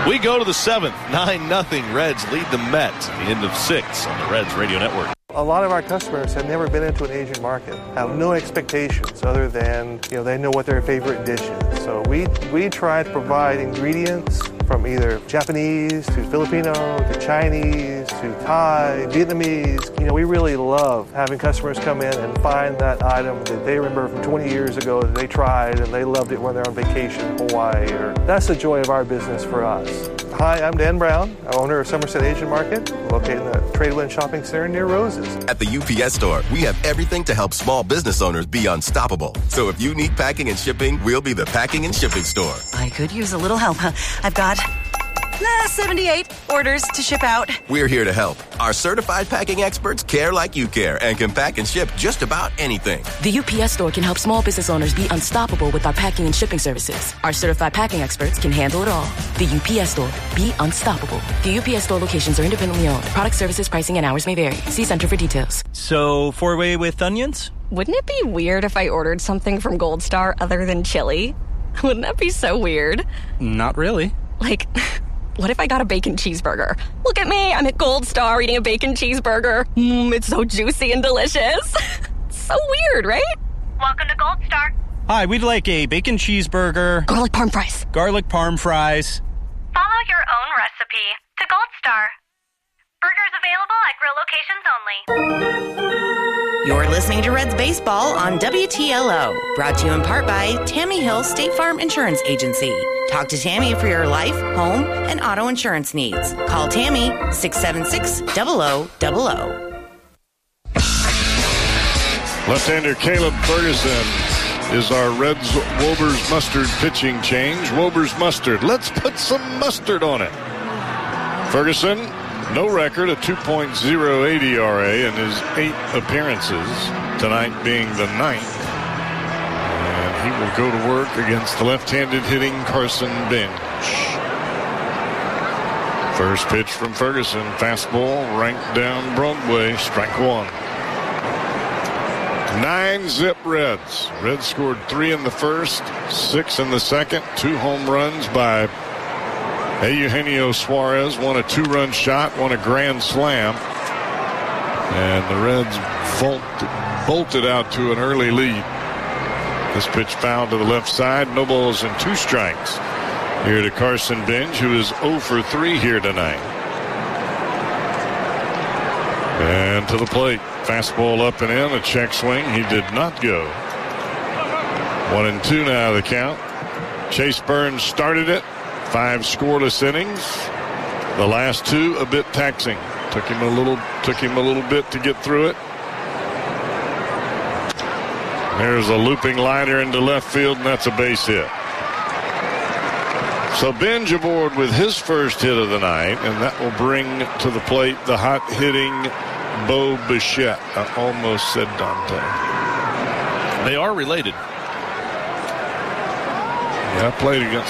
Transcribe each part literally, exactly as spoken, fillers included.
We go to the seventh. nine nothing. Reds lead the Mets at the end of six on the Reds Radio Network. A lot of our customers have never been into an Asian market, have no expectations other than, you know, they know what their favorite dish is. So we, we try to provide ingredients from either Japanese to Filipino to Chinese to Thai, Vietnamese. You know, we really love having customers come in and find that item that they remember from twenty years ago that they tried and they loved it when they're on vacation in Hawaii. Or that's the joy of our business for us. Hi, I'm Dan Brown, owner of Somerset Asian Market, located in the Tradewind Shopping Center near Roses. At the U P S Store, we have everything to help small business owners be unstoppable. So if you need packing and shipping, we'll be the packing and shipping store. I could use a little help. I've got uh, seventy-eight orders to ship out. We're here to help. Our certified packing experts care like you care and can pack and ship just about anything. The U P S Store can help small business owners be unstoppable with our packing and shipping services. Our certified packing experts can handle it all. The U P S Store. Be unstoppable. The U P S Store locations are independently owned. Product, services, pricing, and hours may vary. See Center for details. So, four-way with onions? Wouldn't it be weird if I ordered something from Gold Star other than chili? Wouldn't that be so weird? Not really. Like, what if I got a bacon cheeseburger? Look at me, I'm at Gold Star eating a bacon cheeseburger. Mmm, it's so juicy and delicious. So weird, right? Welcome to Gold Star. Hi, we'd like a bacon cheeseburger. Garlic parm fries. Garlic parm fries. Follow your own recipe to Gold Star. Burgers available at grill locations only. You're listening to Reds Baseball on W T L O, brought to you in part by Tammy Hill State Farm Insurance Agency. Talk to Tammy for your life, home, and auto insurance needs. Call Tammy, six seven six, zero zero zero zero. Left-hander Caleb Ferguson is our Reds Wober's Mustard pitching change. Wober's Mustard. Let's put some mustard on it. Ferguson, no record, a two point oh eight E R A in his eight appearances, tonight being the ninth. And he will go to work against the left-handed hitting Carson Bench. First pitch from Ferguson, fastball ranked down Broadway, strike one. Nine zip Reds. Reds scored three in the first, six in the second, two home runs by Eugenio Suarez, one a two-run shot, one a grand slam. And the Reds bolted, bolted out to an early lead. This pitch fouled to the left side. No balls and two strikes here to Carson Bench, who is oh for three here tonight. And to the plate. Fastball up and in, a check swing. He did not go. One and two now the count. Chase Burns started it. Five scoreless innings. The last two a bit taxing. Took him a little took him a little bit to get through it. There's a looping liner into left field, and that's a base hit. So Benj aboard with his first hit of the night, and that will bring to the plate the hot hitting Bo Bichette. I almost said Dante. They are related. Yeah, I played against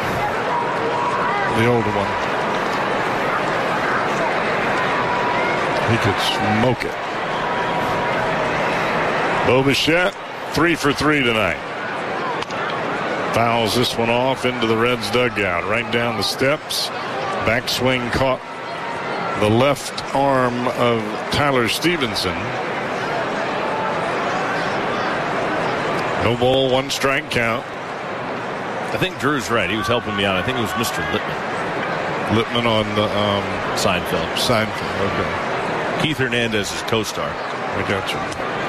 the older one. He could smoke it. Bo Bichette, three for three tonight. Fouls this one off into the Reds dugout, right down the steps. Backswing caught the left arm of Tyler Stevenson. No ball, one strike count. I think Drew's right. He was helping me out. I think it was Mister Littman. Littman on the um, Seinfeld. Seinfeld, okay. Keith Hernandez is co-star. I got you.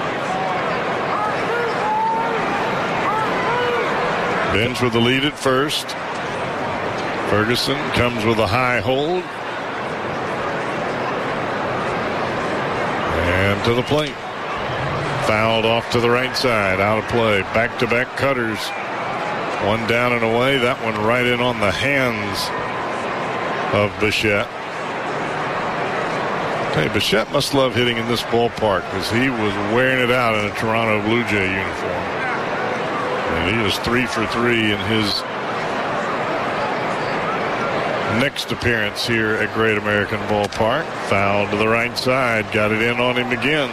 Bench with the lead at first. Ferguson comes with a high hold. And to the plate. Fouled off to the right side. Out of play. Back-to-back cutters. One down and away. That one right in on the hands of Bichette. Hey, Bichette must love hitting in this ballpark because he was wearing it out in a Toronto Blue Jay uniform. And he was three for three in his next appearance here at Great American Ballpark. Foul to the right side. Got it in on him again.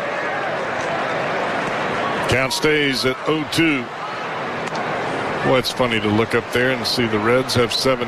Count stays at oh two. Well, it's funny to look up there and see the Reds have seven